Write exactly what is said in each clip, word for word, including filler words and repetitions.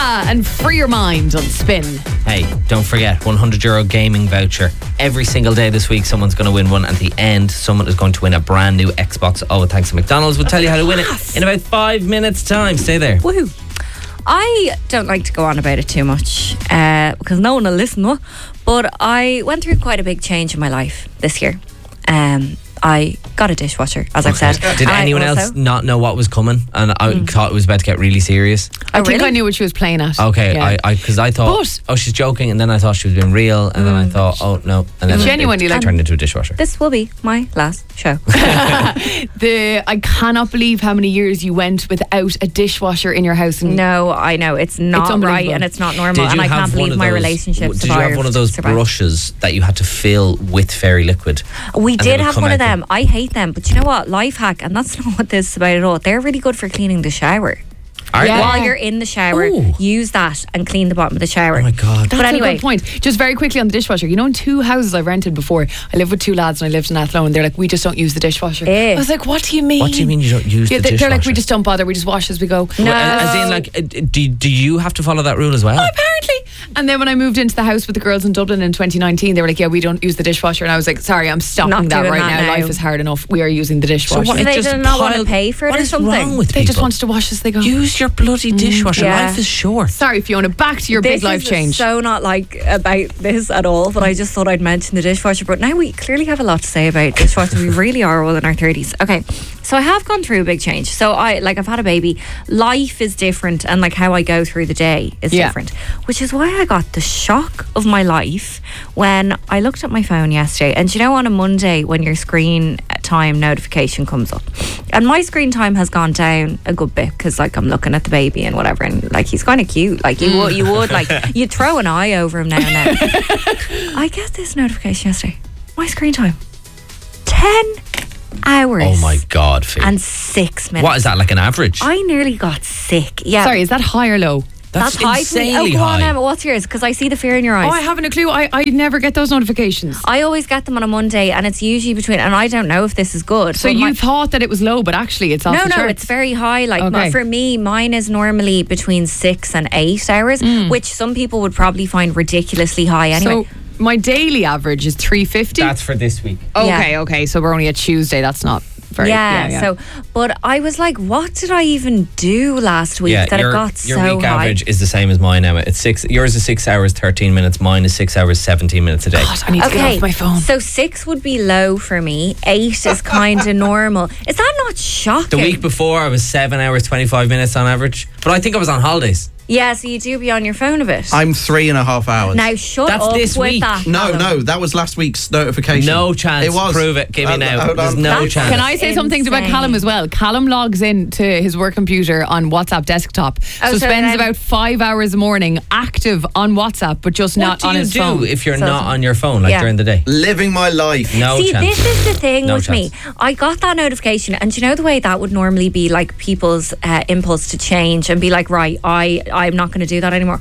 Spa and free your mind on Spin. Hey, don't forget, one hundred euro gaming voucher. Every single day this week, someone's going to win one. At the end, someone is going to win a brand new Xbox. Oh, thanks to McDonald's. We'll tell you how to win it in about five minutes' time. Stay there. Woohoo. I don't like to go on about it too much uh, because no one will listen. What? But I went through quite a big change in my life this year. Um, I got a dishwasher, as I've said. Did And I anyone also- else not know what was coming? And I Mm. thought it was about to get really serious. I Oh, think really? I knew what she was playing at. Okay, Yeah. I I because I, thought, But- oh, she's joking, and then I thought she was being real, and then I thought, oh no, and then it- Genuinely, it, like- turned into a dishwasher. This will be my last show. The I cannot believe how many years you went without a dishwasher in your house. And No, I know it's not right unbelievable. and it's not normal, Did you and I have can't one believe of my those- relationship Did you have one of those survived. brushes that you had to fill with fairy liquid? We and they did would have come one of out them. I hate them, but you know what? Life hack, and that's not what this is about at all. They're really good for cleaning the shower. Are Yeah. they? While you're in the shower, Ooh. use that and clean the bottom of the shower. Oh my god. That's But anyway. a good point. Just very quickly on the dishwasher. You know, in two houses I've rented before, I lived with two lads and I lived in Athlone, and they're like, we just don't use the dishwasher. Eh. I was like, what do you mean? What do you mean you don't use Yeah, the they- dishwasher? they're like, we just don't bother. We just wash as we go. No. Well, as in, like, uh, do, do you have to follow that rule as well? Apparently. And then when I moved into the house with the girls in Dublin in twenty nineteen, they were like, yeah, we don't use the dishwasher. And I was like, sorry, I'm stopping Not that doing right that now. now. Life is hard enough. We are using the dishwasher. what, Do it they just do not want to piled- pay for it what or is something? wrong with They people? just want to wash as they go. Use your bloody dishwasher. Yeah. Life is short. Sorry, Fiona, back to your This big life is change. so not like about this at all, but I just thought I'd mention the dishwasher. But now we clearly have a lot to say about dishwasher. We really are all in our thirties. Okay, so I have gone through a big change. So I like I've had a baby. Life is different, and like how I go through the day is Yeah. different. Which is why I got the shock of my life when I looked at my phone yesterday. And you know, on a Monday when your screen time notification comes up, and my screen time has gone down a good bit because like I'm looking at the baby and whatever, and like he's kind of cute. Like you would, you would like you'd throw an eye over him now and then. I get this notification yesterday. My screen time, ten hours. Oh my god, Fee. And six minutes. What is that, like an average? I nearly got sick. Yeah. Sorry, is that high or low? That's, That's high for me. insanely Oh, go on, high. Emma. What's yours? Because I see the fear in your eyes. Oh, I haven't a clue. I, I never get those notifications. I always get them on a Monday, and it's usually between. And I don't know if this is good. So but you my- thought that it was low, but actually it's off No, the no, charts. it's very high. Like my- Okay. for me, mine is normally between six and eight hours, which some people would probably find ridiculously high anyway. So my daily average is three fifty. That's for this week. Okay, Yeah. okay. So we're only at Tuesday. That's not very. yeah, Yeah, yeah. So, but I was like, what did I even do last week Yeah, that your, it got your so week high? average is the same as mine, Emma. It's six. Yours is six hours thirteen minutes. Mine is six hours seventeen minutes a day. God, I need to get Okay, off my phone. so six would be low for me. Eight is kind of normal. Is that not shocking? The week before, I was seven hours twenty five minutes on average. But I think I was on holidays. Yeah, so you do be on your phone a bit. I'm three and a half hours. now shut That's up this with week. that. no, Callum. no, that was last week's notification. No chance. It was. Prove it. Give me Uh, now. hold There's on. no That's- chance. Can I say some things about Insane. Callum as well? Callum logs in to his work computer on WhatsApp desktop. Oh, so so spends then- about five hours a morning active on WhatsApp, but just What not do on you his do phone. if you're So- not on your phone, like Yeah. during the day? Living my life. No See, chance. this is the thing No with me. chance. I got that notification, and you know the way that would normally be like people's uh, impulse to change and be like, right, I, I'm not going to do that anymore.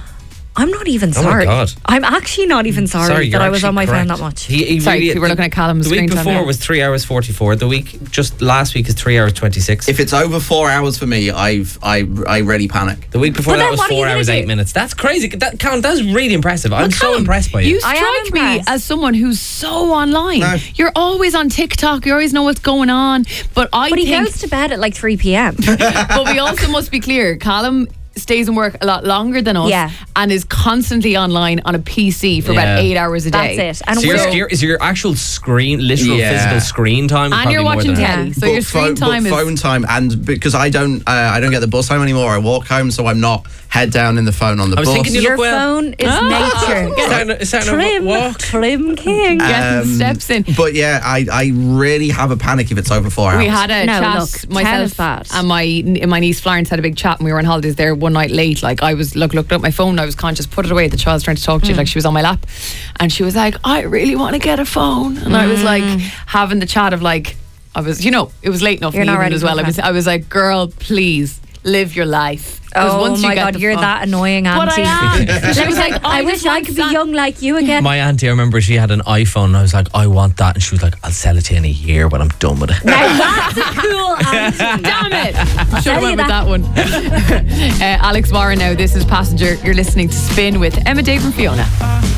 I'm not even Oh my sorry. God. I'm actually not even sorry, Sorry, that you're I was actually on my correct. phone that much. He, he Sorry, really, we were looking at Callum's The week screen time, before yeah. was three hours forty-four. The week just last week is three hours twenty-six. If it's over four hours for me, I've I I really panic. The week before Well, that then was what are you four gonna hours do? eight minutes. That's crazy. That count. That's really impressive. I'm so Callum, impressed by you. You I am strike me impressed. as someone who's so online. No. You're always on TikTok. You always know what's going on. But I But he think, goes to bed at like three p.m. but we also must be clear. Callum stays in work a lot longer than us, Yeah. and is constantly online on a P C for Yeah. about eight hours a day. That's it. And So your, we're- scare- is your actual screen, literal Yeah. physical screen time? And probably you're more watching than telly, so But your screen phone, time but is. phone time, and because I don't uh, I don't get the bus home anymore. I walk home, so I'm not head down in the phone on the I was bus. thinking you your look well. phone is Ah. nature. It's starting to- it's starting to Trim, walk. trim king. Getting Um, steps in. But yeah, I, I really have a panic if it's over four hours. We had a No, chat, look, ten myself is bad. and my my niece Florence had a big chat, and we were on holidays there one night late. Like I was look looked at my phone, I was conscious, put it away. The child's trying to talk to Hmm. you, like she was on my lap, and she was like, "I really want to get a phone," and I was like having the chat of like, I was, you know, it was late enough You're in the not evening ready as for well. I that. was, I was like, "Girl, please." live your life. 'Cause Oh once you my get God, the you're fun- that annoying But auntie. I am. She I was like, I, I wish just I want could be that. young like you again. My auntie, I remember she had an iPhone and I was like, I want that. And she was like, I'll sell it to you in a year when I'm done with it. Now that's a cool auntie. Damn it! Should Tell have you went with that. that one. uh, Alex Mara now. This is Passenger. You're listening to Spin with Emma, Dave, and Fiona.